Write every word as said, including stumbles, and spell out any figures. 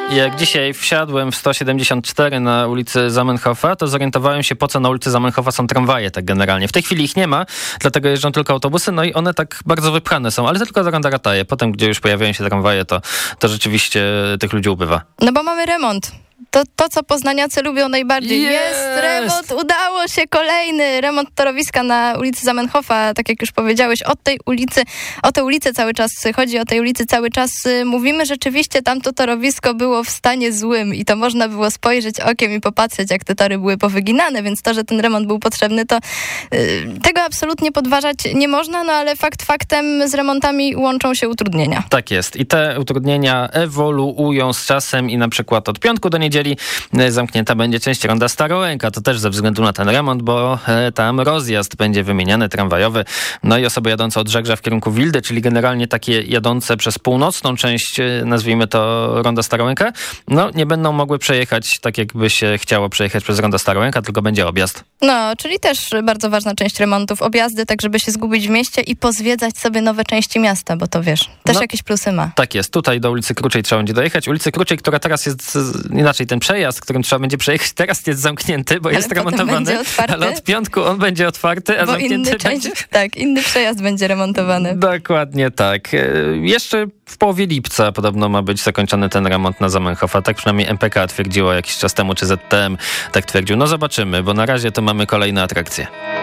Jak dzisiaj wsiadłem w sto siedemdziesiąt cztery na ulicy Zamenhofa, to zorientowałem się, po co na ulicy Zamenhofa są tramwaje tak generalnie. W tej chwili ich nie ma, dlatego jeżdżą tylko autobusy, no i one tak bardzo wypchane są, ale tylko do Ronda-Rataje. Potem, gdzie już pojawiają się tramwaje, to, to rzeczywiście tych ludzi ubywa. No bo mamy remont. To, to, co poznaniacy lubią najbardziej. Jest! Jest remont, udało się, kolejny remont torowiska na ulicy Zamenhofa, tak jak już powiedziałeś, od tej ulicy, o tę ulicę cały czas chodzi, o tej ulicy cały czas mówimy. Rzeczywiście tamto torowisko było w stanie złym i to można było spojrzeć okiem i popatrzeć, jak te tory były powyginane, więc to, że ten remont był potrzebny, to yy, tego absolutnie podważać nie można, no ale fakt faktem z remontami łączą się utrudnienia. Tak jest i te utrudnienia ewoluują z czasem i na przykład od piątku do niedzieli zamknięta będzie część ronda Starołęka. To też ze względu na ten remont, bo tam rozjazd będzie wymieniany tramwajowy. No i osoby jadące od Żegrza w kierunku Wildy, czyli generalnie takie jadące przez północną część, nazwijmy to ronda Starołęka, no nie będą mogły przejechać tak, jakby się chciało przejechać przez ronda Starołęka, tylko będzie objazd. No, czyli też bardzo ważna część remontów. Objazdy, tak żeby się zgubić w mieście i pozwiedzać sobie nowe części miasta, bo to wiesz, też no, jakieś plusy ma. Tak jest. Tutaj do ulicy Kruczej trzeba będzie dojechać. Ulicy Kruczej, która teraz jest inaczej, ten przejazd, którym trzeba będzie przejechać, teraz jest zamknięty, bo ale jest remontowany, ale od piątku on będzie otwarty, a bo zamknięty inny będzie... część, tak, inny przejazd będzie remontowany. Dokładnie tak. Jeszcze w połowie lipca podobno ma być zakończony ten remont na Zamenhofa. Tak przynajmniej M P K twierdziło jakiś czas temu, czy Z T M tak twierdził. No zobaczymy, bo na razie to mamy kolejne atrakcje.